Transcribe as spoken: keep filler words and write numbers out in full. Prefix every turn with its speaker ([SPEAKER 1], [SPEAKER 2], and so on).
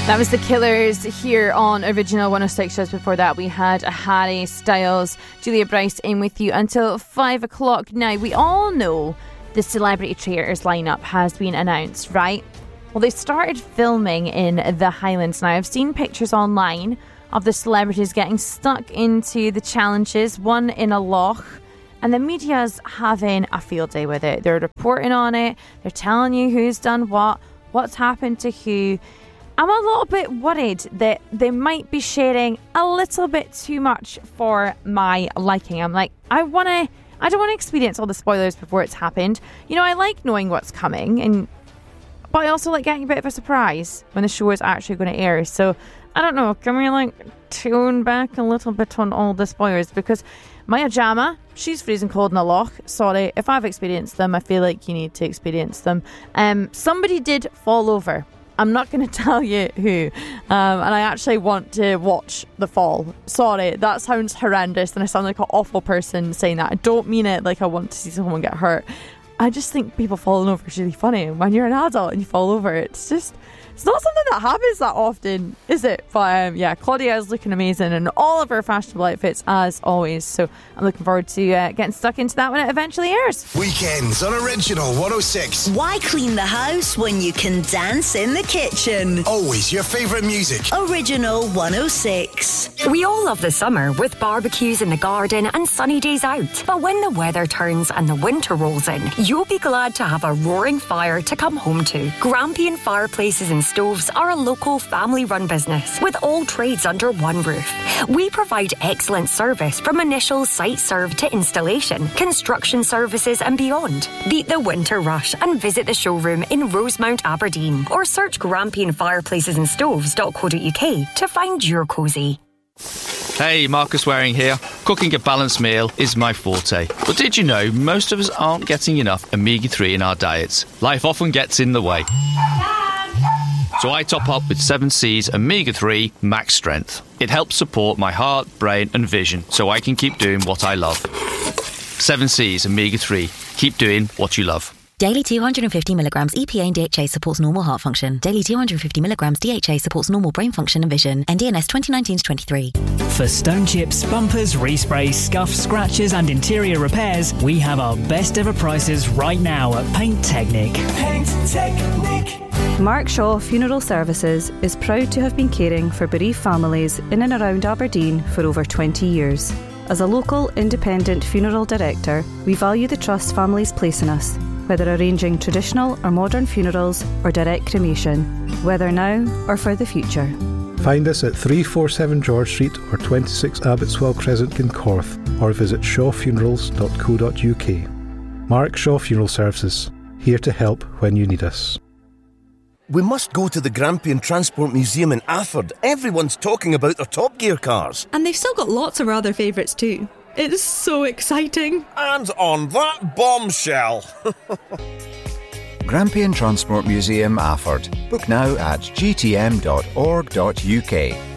[SPEAKER 1] That was The Killers here on Original one oh six. Just before that, we had a Harry Styles, Julia Bryce in with you until five o'clock. Now, we all know the Celebrity Traitors lineup has been announced, right? Well, they started filming in the Highlands now. I've seen pictures online of the celebrities getting stuck into the challenges, one in a loch, and the media's having a field day with it. They're reporting on it, they're telling you who's done what, what's happened to who. I'm a little bit worried that they might be sharing a little bit too much for my liking. I'm like, I want to, I don't want to experience all the spoilers before it's happened. You know, I like knowing what's coming, and but I also like getting a bit of a surprise when the show is actually going to air. So, I don't know, can we like tune back a little bit on all the spoilers? Because Maya Jama, she's freezing cold in a loch. Sorry, if I've experienced them, I feel like you need to experience them. Um, somebody did fall over. I'm not going to tell you who, um, and I actually want to watch the fall. Sorry, that sounds horrendous and I sound like an awful person saying that. I don't mean it like I want to see someone get hurt. I just think people falling over is really funny. When you're an adult and you fall over, it's just, it's not something that happens that often, is it? But um, yeah, Claudia is looking amazing in all of her fashionable outfits as always. So I'm looking forward to uh, getting stuck into that when it eventually airs.
[SPEAKER 2] Weekends on Original one oh six.
[SPEAKER 3] Why clean the house when you can dance in the kitchen?
[SPEAKER 2] Always your favourite music.
[SPEAKER 3] Original one oh six.
[SPEAKER 4] We all love the summer with barbecues in the garden and sunny days out. But when the weather turns and the winter rolls in, you'll be glad to have a roaring fire to come home to. Grampian Fireplaces and Stoves are a local family-run business with all trades under one roof. We provide excellent service from initial site serve to installation, construction services and beyond. Beat the winter rush and visit the showroom in Rosemount, Aberdeen, or search Grampian Fireplaces and Stoves dot co dot uk to find your cosy.
[SPEAKER 5] Hey, Marcus Waring here. Cooking a balanced meal is my forte. But did you know most of us aren't getting enough omega three in our diets? Life often gets in the way. So I top up with seven C's Omega three Max Strength. It helps support my heart, brain and vision so I can keep doing what I love. seven C's Omega three. Keep doing what you love.
[SPEAKER 6] Daily two hundred fifty milligrams E P A and D H A supports normal heart function. Daily two hundred fifty milligrams D H A supports normal brain function and vision. N D N S twenty nineteen to twenty-three.
[SPEAKER 7] For stone chips, bumpers, resprays, scuffs, scratches and interior repairs, we have our best ever prices right now at Paint Technic.
[SPEAKER 8] Paint Technic. Mark Shaw Funeral Services is proud to have been caring for bereaved families in and around Aberdeen for over twenty years. As a local independent funeral director, we value the trust families place in us, whether arranging traditional or modern funerals or direct cremation, whether now or for the future.
[SPEAKER 9] Find us at three forty-seven George Street or twenty-six Abbotswell Crescent, Glencorth, or visit shaw funerals dot co dot uk. Mark Shaw Funeral Services, here to help when you need us.
[SPEAKER 10] We must go to the Grampian Transport Museum in Afford. Everyone's talking about their Top Gear cars.
[SPEAKER 11] And they've still got lots of other favourites too. It's so exciting.
[SPEAKER 10] And on that bombshell.
[SPEAKER 12] Grampian Transport Museum, Afford. Book now at g t m dot org dot u k.